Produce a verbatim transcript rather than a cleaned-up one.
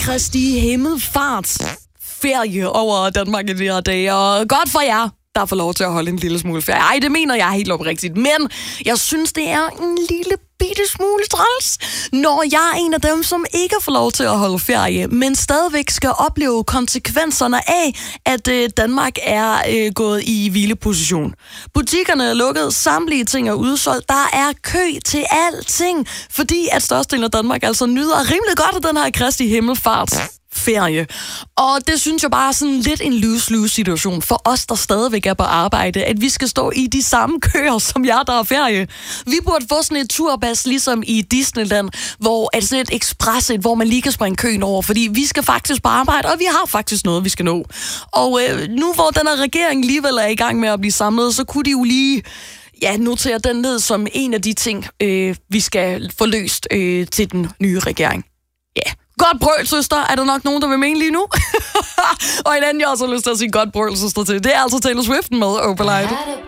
Kristi Himmelfarts ferie over Danmark i de her dage, og godt for jer, der får lov til at holde en lille smule ferie. Ej, det mener jeg helt oprigtigt, men jeg synes, det er en lille bitte smule træls, når jeg er en af dem, som ikke får lov til at holde ferie, men stadigvæk skal opleve konsekvenserne af, at øh, Danmark er øh, gået i hvileposition. Butikkerne er lukket, samtlige ting er udsolgt, der er kø til alting, fordi at størstedelen af Danmark altså nyder rimelig godt af den her Kristi Himmelfarts ferie. Og det synes jeg bare er sådan lidt en lose-lose situation for os, der stadigvæk er på arbejde, at vi skal stå i de samme køer, som jer, der er ferie. Vi burde få sådan et turbas, ligesom i Disneyland, hvor er det sådan et expresset, hvor man lige kan springe køen over, fordi vi skal faktisk på arbejde, og vi har faktisk noget, vi skal nå. Og øh, nu hvor den her regering alligevel er i gang med at blive samlet, så kunne de jo lige ja, notere den ned som en af de ting, øh, vi skal få løst øh, til den nye regering. Ja. Yeah. Godt brøl, søster. Er der nok nogen, der vil mene lige nu? Og en anden, jeg også har lyst til at sige godt brøl, søster til. Det er altså Taylor Swift med Opalite.